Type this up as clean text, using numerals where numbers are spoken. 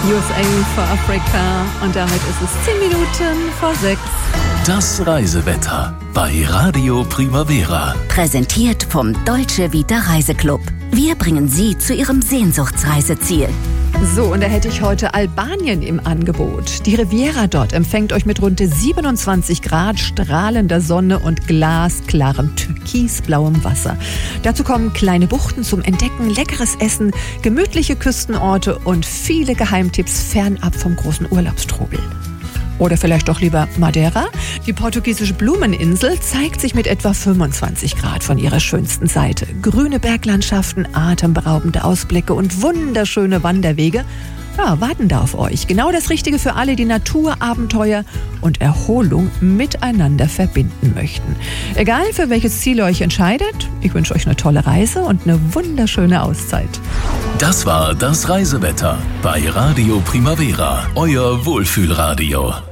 USA for Africa und damit ist es 10 Minuten vor 6. Das Reisewetter bei Radio Primavera. Präsentiert vom Dolce Vita Reiseclub. Wir bringen Sie zu Ihrem Sehnsuchtsreiseziel. So, und da hätte ich heute Albanien im Angebot. Die Riviera dort empfängt euch mit rund 27 Grad strahlender Sonne und glasklarem türkisblauem Wasser. Dazu kommen kleine Buchten zum Entdecken, leckeres Essen, gemütliche Küstenorte und viele Geheimtipps fernab vom großen Urlaubstrubel. Oder vielleicht doch lieber Madeira? Die portugiesische Blumeninsel zeigt sich mit etwa 25 Grad von ihrer schönsten Seite. Grüne Berglandschaften, atemberaubende Ausblicke und wunderschöne Wanderwege warten da auf euch. Genau das Richtige für alle, die Natur, Abenteuer und Erholung miteinander verbinden möchten. Egal, für welches Ziel ihr euch entscheidet, ich wünsche euch eine tolle Reise und eine wunderschöne Auszeit. Das war das Reisewetter bei Radio Primavera, euer Wohlfühlradio.